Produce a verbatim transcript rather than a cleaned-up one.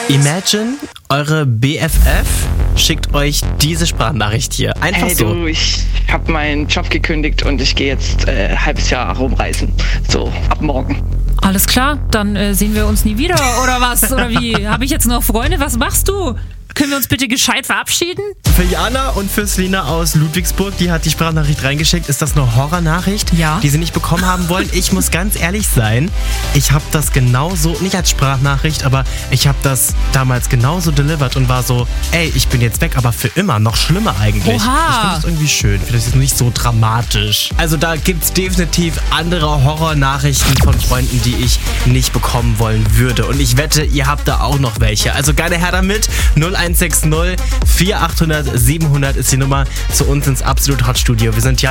Imagine, eure B F F schickt euch diese Sprachnachricht hier. Einfach Hey so. du, ich habe meinen Job gekündigt und ich gehe jetzt äh, ein halbes Jahr rumreisen. So, ab morgen. Alles klar, dann äh, sehen wir uns nie wieder, oder was? Oder wie? Habe ich jetzt noch Freunde? Was machst du? Können wir uns bitte gescheit verabschieden? Für Jana und für Selina aus Ludwigsburg, die hat die Sprachnachricht reingeschickt. Ist das eine Horrornachricht, Ja. die sie nicht bekommen haben wollen? Ich muss ganz ehrlich sein, ich habe das genauso, nicht als Sprachnachricht, aber ich habe das damals genauso delivered und war so, ey, ich bin jetzt weg, aber für immer, noch schlimmer eigentlich. Oha. Ich finde das irgendwie schön, vielleicht ist es nicht so dramatisch. Also da gibt es definitiv andere Horrornachrichten von Freunden, die ich nicht bekommen wollen würde. Und ich wette, ihr habt da auch noch welche. Also gerne her damit, null eins sechs null vier achthundert siebenhundert ist die Nummer zu uns ins Absolut Hot Studio. Wir sind ja